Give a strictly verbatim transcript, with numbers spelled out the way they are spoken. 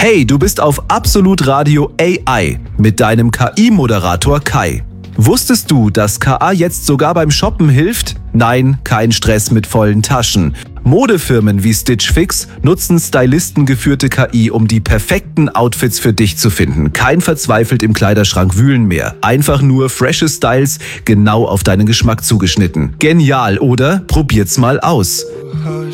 Hey, du bist auf Absolut Radio A I mit deinem K I-Moderator Kai. Wusstest du, dass K A jetzt sogar beim Shoppen hilft? Nein, kein Stress mit vollen Taschen. Modefirmen wie Stitch Fix nutzen stylistengeführte K I, um die perfekten Outfits für dich zu finden. Kein verzweifelt im Kleiderschrank wühlen mehr. Einfach nur frische Styles, genau auf deinen Geschmack zugeschnitten. Genial, oder? Probiert's mal aus.